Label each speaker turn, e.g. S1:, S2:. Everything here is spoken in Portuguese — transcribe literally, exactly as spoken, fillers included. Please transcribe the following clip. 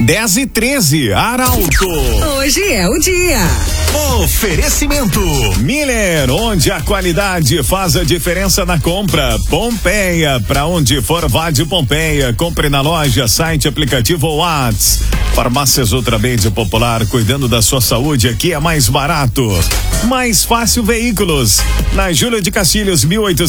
S1: dez e treze, Arauto.
S2: Hoje é o dia.
S1: Oferecimento Miller, onde a qualidade faz a diferença na compra. Pompeia, pra onde for vá de Pompeia. Compre na loja, site, aplicativo ou Whats. Farmácias Ultramed Popular, cuidando da sua saúde, aqui é mais barato. Mais fácil veículos. Na Júlia de Castilhos, mil oitocentos